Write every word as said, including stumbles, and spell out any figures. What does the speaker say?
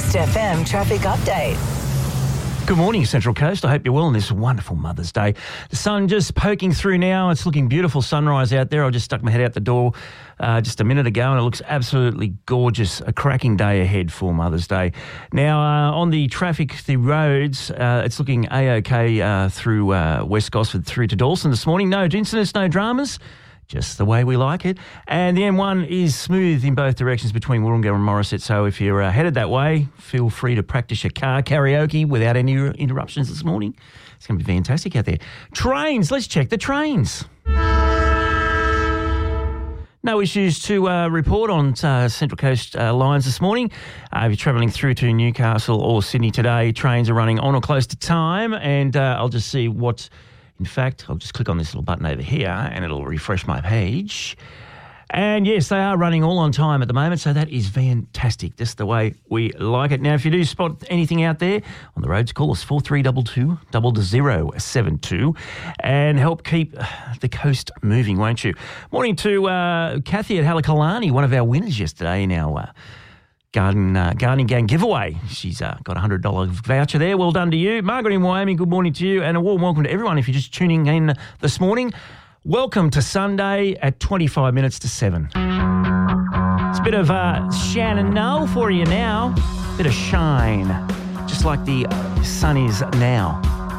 East F M traffic update. Good morning, Central Coast. I hope you're well on this wonderful Mother's Day. The sun just poking through now. It's looking beautiful sunrise out there. I just stuck my head out the door uh, just a minute ago and it looks absolutely gorgeous. A cracking day ahead for Mother's Day. Now, uh, on the traffic, the roads, uh, it's looking A-OK uh, through uh, West Gosford through to Dawson this morning. No incidents, no dramas. Just the way we like it. And the M one is smooth in both directions between Wollongong and Morisset. So if you're uh, headed that way, feel free to practice your car karaoke without any interruptions this morning. It's going to be fantastic out there. Trains, let's check the trains. No issues to uh, report on uh, Central Coast uh, lines this morning. Uh, if you're travelling through to Newcastle or Sydney today, trains are running on or close to time. And uh, I'll just see what... In fact, I'll just click on this little button over here and it'll refresh my page. And yes, they are running all on time at the moment, so that is fantastic. Just the way we like it. Now, if you do spot anything out there on the roads, call us four three two two, zero zero seven two and help keep the coast moving, won't you? Morning to uh, Kathy at Halakalani, one of our winners yesterday in our... Uh, Garden uh, Gardening Gang giveaway. She's uh, got a one hundred dollars voucher there. Well done to you. Margaret in Wyoming, good morning to you. And a warm welcome to everyone if you're just tuning in this morning. Welcome to Sunday at twenty-five minutes to seven. It's a bit of uh, Shannon Null for you now. Bit of shine, just like the sun is now.